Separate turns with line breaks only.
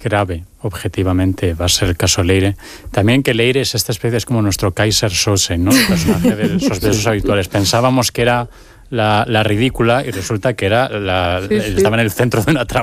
grave, objetivamente, va a ser el caso Leire. También que Leire es esta especie, es como nuestro Kaiser Sose, ¿no? El personaje de Sospechosos Habituales. Pensábamos que era la ridícula y resulta que era estaba en el centro de una trama